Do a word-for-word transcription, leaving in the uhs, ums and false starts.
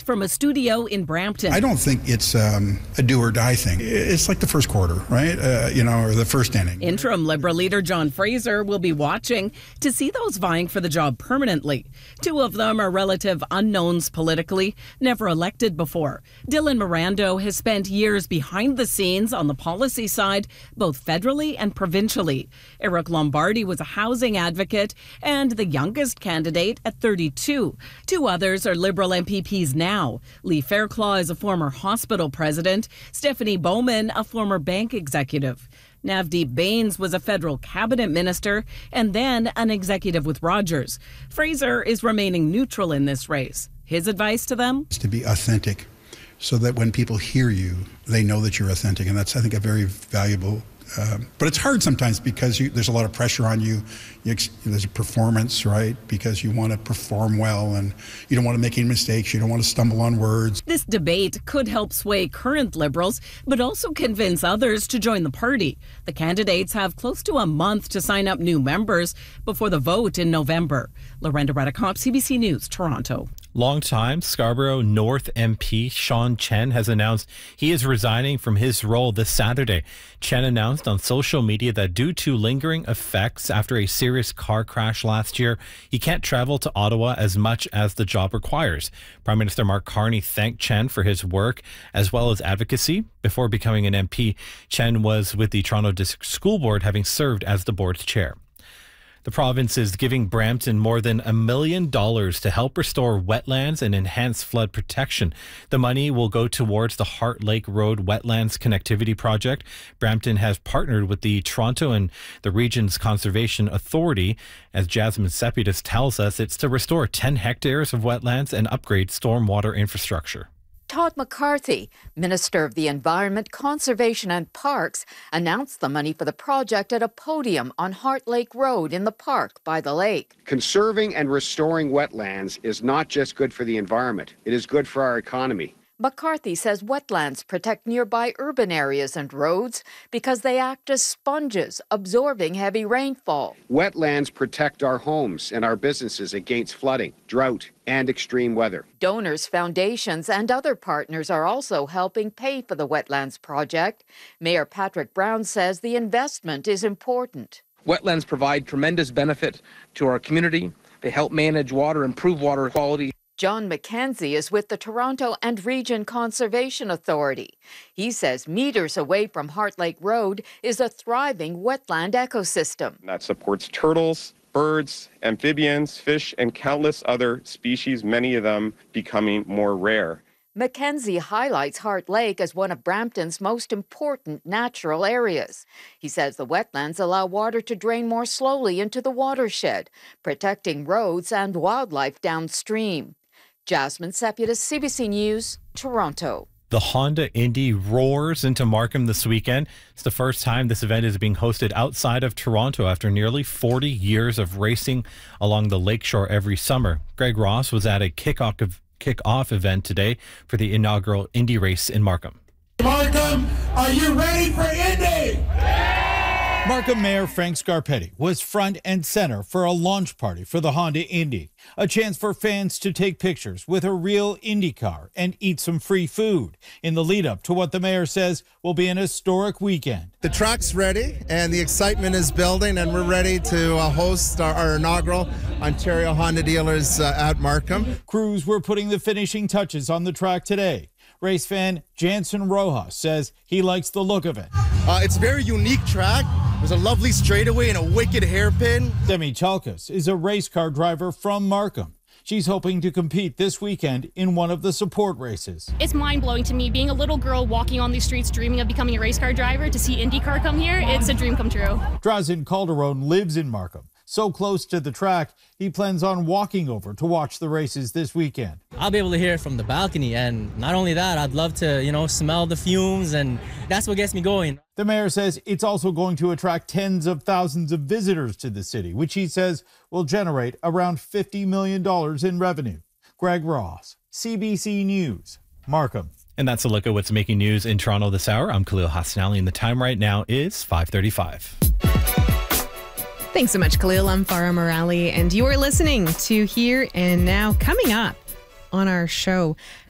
from a studio in Brampton. I don't think it's um, a do or die thing. It's like the first quarter, right? Uh, you know, or the first inning. Interim Liberal leader John Fraser will be watching to see those vying for the job permanently. Two of them are relative unknowns politically, never elected before. Dylan Mirando has spent years behind the scenes on the policy side, both federally and provincially. Eric Lombardi was a housing advocate and the youngest candidate at thirty-two. Two others are Liberal M P Ps now. Lee Fairclough is a former hospital president. Stephanie Bowman, a former bank executive. Navdeep Bains was a federal cabinet minister and then an executive with Rogers. Fraser is remaining neutral in this race. His advice to them? Is to be authentic so that when people hear you, they know that you're authentic. And that's, I think, a very valuable Um, but it's hard sometimes because you, there's a lot of pressure on you. you ex- there's a performance, right? Because you want to perform well and you don't want to make any mistakes. You don't want to stumble on words. This debate could help sway current Liberals, but also convince others to join the party. The candidates have close to a month to sign up new members before the vote in November. Lorenda Redekop, C B C News, Toronto. Longtime Scarborough North M P Sean Chen has announced he is resigning from his role this Saturday. Chen announced on social media that due to lingering effects after a serious car crash last year, he can't travel to Ottawa as much as the job requires. Prime Minister Mark Carney thanked Chen for his work as well as advocacy. Before becoming an M P, Chen was with the Toronto District School Board, having served as the board's chair. The province is giving Brampton more than a million dollars to help restore wetlands and enhance flood protection. The money will go towards the Heart Lake Road Wetlands Connectivity Project. Brampton has partnered with the Toronto and the region's Conservation Authority. As Jasmine Sepidus tells us, it's to restore ten hectares of wetlands and upgrade stormwater infrastructure. Todd McCarthy, Minister of the Environment, Conservation and Parks, announced the money for the project at a podium on Heart Lake Road in the park by the lake. Conserving and restoring wetlands is not just good for the environment, it is good for our economy. McCarthy says wetlands protect nearby urban areas and roads because they act as sponges, absorbing heavy rainfall. Wetlands protect our homes and our businesses against flooding, drought, and extreme weather. Donors, foundations, and other partners are also helping pay for the wetlands project. Mayor Patrick Brown says the investment is important. Wetlands provide tremendous benefit to our community. They help manage water, improve water quality. John McKenzie is with the Toronto and Region Conservation Authority. He says meters away from Heart Lake Road is a thriving wetland ecosystem that supports turtles, birds, amphibians, fish, and countless other species, many of them becoming more rare. McKenzie highlights Heart Lake as one of Brampton's most important natural areas. He says the wetlands allow water to drain more slowly into the watershed, protecting roads and wildlife downstream. Jasmine Sepidus, C B C News, Toronto. The Honda Indy roars into Markham this weekend. It's the first time this event is being hosted outside of Toronto after nearly forty years of racing along the lakeshore every summer. Greg Ross was at a kickoff of kick-off event today for the inaugural Indy race in Markham. Markham, are you ready for Indy? Markham Mayor Frank Scarpetti was front and center for a launch party for the Honda Indy, a chance for fans to take pictures with a real Indy car and eat some free food in the lead up to what the mayor says will be an historic weekend. The track's ready and the excitement is building, and we're ready to uh, host our, our inaugural Ontario Honda dealers uh, at Markham. Crews were putting the finishing touches on the track today. Race fan Jansen Rojas says he likes the look of it. Uh, it's a very unique track. There's a lovely straightaway and a wicked hairpin. Demi Chalkas is a race car driver from Markham. She's hoping to compete this weekend in one of the support races. It's mind-blowing to me, being a little girl walking on these streets dreaming of becoming a race car driver, to see IndyCar come here, it's a dream come true. Drazen Calderon lives in Markham. So close to the track, he plans on walking over to watch the races this weekend. I'll be able to hear it from the balcony, and not only that, I'd love to, you know, smell the fumes, and that's what gets me going. The mayor says it's also going to attract tens of thousands of visitors to the city, which he says will generate around fifty million dollars in revenue. Greg Ross, C B C News, Markham. And that's a look at what's making news in Toronto this hour. I'm Khalil Hassanali, and the time right now is five thirty-five. Thanks so much, Khalil. I'm Farah Morali, and you are listening to Here and Now. Coming up on our show,